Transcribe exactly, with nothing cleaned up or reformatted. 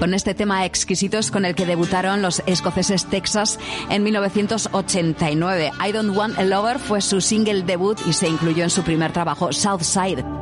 con este tema Exquisitos con el que debutaron los escoceses Texas en mil novecientos ochenta y nueve. I Don't Want a Lover fue su single debut y se incluyó en su primer trabajo, Southside.